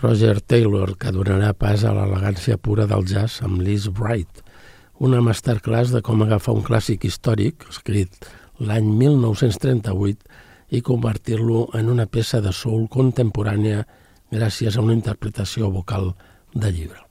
Roger Taylor, que donarà pas a l'elegància pura del jazz amb Liz Wright, una masterclass de com agafar un clàssic històric, escrit l'any 1938, i convertir-lo en una peça de soul contemporània gràcies a una interpretació vocal de llibre.